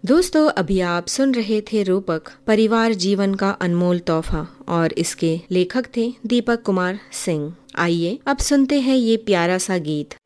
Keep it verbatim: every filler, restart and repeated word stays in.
दोस्तों, अभी आप सुन रहे थे रूपक, परिवार जीवन का अनमोल तोहफा, और इसके लेखक थे दीपक कुमार सिंह। आइए अब सुनते हैं ये प्यारा सा गीत।